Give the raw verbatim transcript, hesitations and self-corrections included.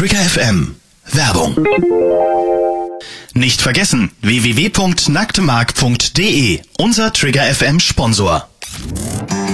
Trigger F M. Werbung. Nicht vergessen, w w w punkt nacktmark punkt d e, unser Trigger F M Sponsor.